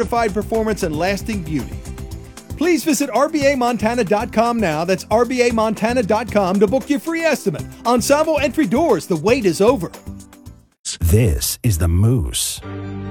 certified performance and lasting beauty. Please visit RBAMontana.com now. That's RBAMontana.com to book your free estimate. Ensemble entry doors. The wait is over. This is The Moose.